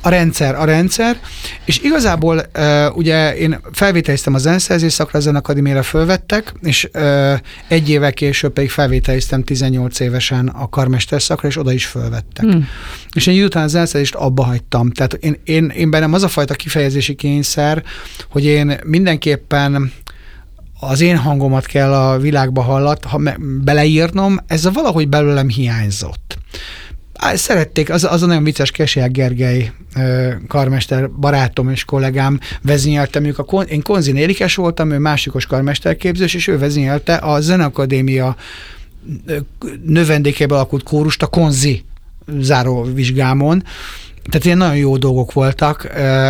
A rendszer, és igazából ugye én felvételiztem a zeneszerzés szakra, a Zenakadémiára fölvettek, és egy évvel később pedig felvételiztem 18 évesen a karmester szakra, és oda is fölvettek. És én után a zeneszerzést abba hagytam. Tehát én bennem az a fajta kifejezési kényszer, hogy én mindenképpen az én hangomat kell a világba beleírnom, ez valahogy belőlem hiányzott. Szerették, az a nagyon vicces Kesiák Gergely karmester barátom és kollégám vezényelte, én Konzin Érikes voltam, ő másikos karmesterképzős, és ő vezényelte a Zenakadémia növendékéből alakult kórust a Konzi záróvizsgámon. Tehát ilyen nagyon jó dolgok voltak,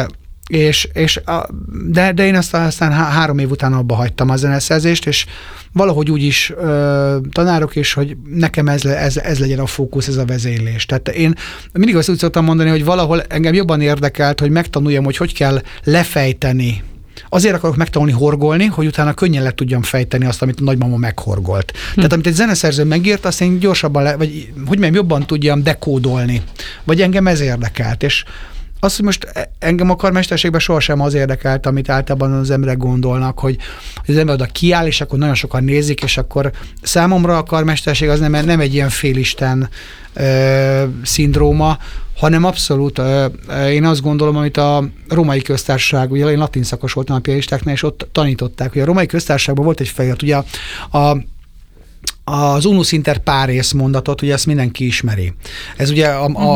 de én aztán 3 év után abba hagytam a zeneszerzést, és valahogy úgy is tanárok is, hogy nekem ez legyen a fókusz, ez a vezénylés. Tehát én mindig azt úgy szoktam mondani, hogy valahol engem jobban érdekelt, hogy megtanuljam, hogy kell lefejteni. Azért akarok megtanulni horgolni, hogy utána könnyen le tudjam fejteni azt, amit a nagymama meghorgolt. Tehát amit egy zeneszerző megírt, azt én gyorsabban, vagy jobban tudjam dekódolni. Vagy engem ez érdekelt, és az, hogy most engem a karmesterségben sohasem az érdekelt, amit általában az emberek gondolnak, hogy az ember oda kiáll, és akkor nagyon sokan nézik, és akkor számomra a karmesterség az nem egy ilyen félisten szindróma, hanem abszolút, én azt gondolom, amit a Római Köztársaság, ugye én latin szakos voltam a pianistáknál, és ott tanították, hogy a Római Köztársaságban volt egy felirat, ugye az unus inter pares mondatot, ugye ezt mindenki ismeri. Ez ugye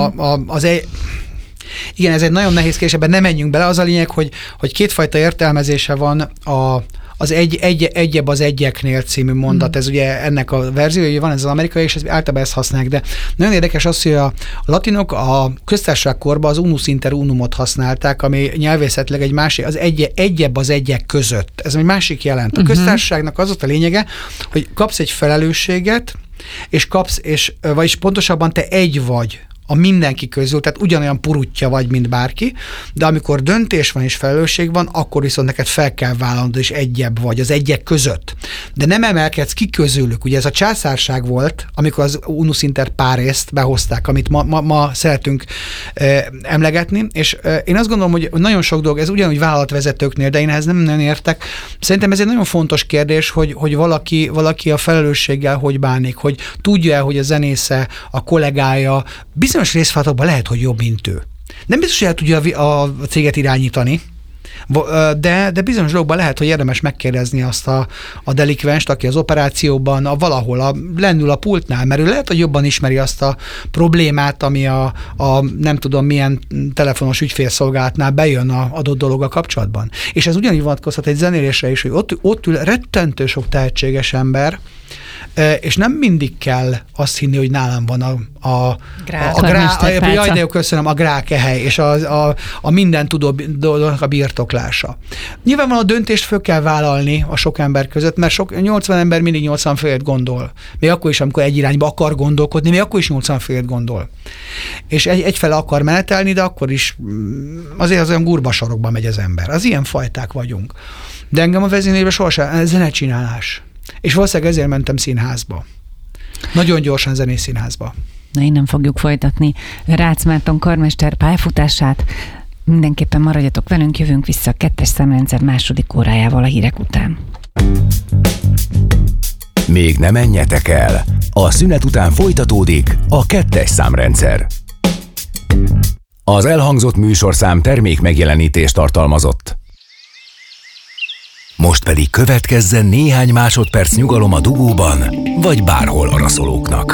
igen, ez egy nagyon nehéz kérdés, ebben nem menjünk bele. Az a lényeg, hogy kétfajta értelmezése van az egyebb az egyeknél című mondat. Ez ugye ennek a verziója, van ez az amerikai, és általában ezt használják, de nagyon érdekes az, hogy a latinok a köztársaságkorban az unus inter unumot használták, ami nyelvészetleg egy másik, az egyebb az egyek között. Ez egy másik jelent. A köztársaságnak az ott a lényege, hogy kapsz egy felelősséget, vagyis pontosabban te egy vagy a mindenki közül, tehát ugyanolyan purutja vagy, mint bárki, de amikor döntés van és felelősség van, akkor viszont neked fel kell vállalnod, és egyebb vagy az egyek között. De nem emelkedsz ki közülük. Ugye ez a császárság volt, amikor az unus inter pares-t behozták, amit ma szeretünk emlegetni, és én azt gondolom, hogy nagyon sok dolog, ez ugyanúgy vállalatvezetőknél, de én ehhez nem nagyon értek. Szerintem ez egy nagyon fontos kérdés, hogy valaki a felelősséggel hogy bánik, hogy tudja-e, hogy a zenésze, a kollégája, bizonyos részfálatokban lehet, hogy jobb, mint ő. Nem biztos, hogy el tudja a céget irányítani, de bizonyos dolgokban lehet, hogy érdemes megkérdezni azt a delikvenst, aki az operációban valahol lennül a pultnál, mert ő lehet, hogy jobban ismeri azt a problémát, ami a nem tudom milyen telefonos ügyfélszolgálatnál bejön a adott dologgal kapcsolatban. És ez ugyanígy vonatkozhat egy zenélésre is, hogy ott ül rettentő sok tehetséges ember, és nem mindig kell azt hinni, hogy nálam van a grákehely és a minden tudó dolognak a birtoklása. Nyilvánvalóan a döntést föl kell vállalni a sok ember között, mert 80 ember mindig 80 félet gondol. Még akkor is, amikor egy irányba akar gondolkodni, még akkor is 80 félet gondol. És egyfele akar menetelni, de akkor is azért az olyan gurbasorokba megy az ember. Az ilyen fajták vagyunk. De engem a vezénylésben sohasem zenecsinálás. És valószínűleg ezért mentem színházba. Nagyon gyorsan zenés színházba. Na, innen fogjuk folytatni Rácz Márton karmester pályafutását. Mindenképpen maradjatok velünk, jövünk vissza a 2. számrendszer második órájával a hírek után. Még ne menjetek el! A szünet után folytatódik a 2. számrendszer. Az elhangzott műsorszám termék megjelenítést tartalmazott. Most pedig következzen néhány másodperc nyugalom a dugóban, vagy bárhol araszolóknak.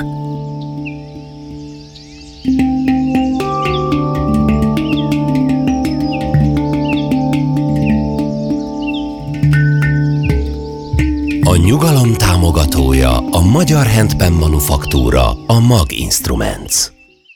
A nyugalom támogatója a Magyar Handpan Manufaktúra, a MAG Instruments.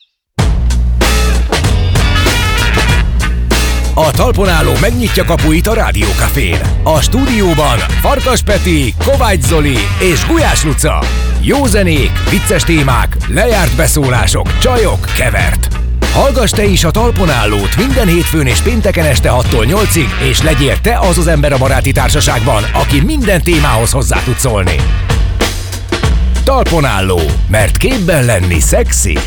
A talpon álló megnyitja kapuit a Rádiókafén. A stúdióban Farkas Peti, Kovács Zoli és Gulyás Luca. Jó zenék, vicces témák, lejárt beszólások, csajok, kevert. Hallgass te is a talpon állót minden hétfőn és pénteken este 6-tól 8-ig, és legyél te az ember a baráti társaságban, aki minden témához hozzá tud szólni. Talpon álló, mert képben lenni szexi.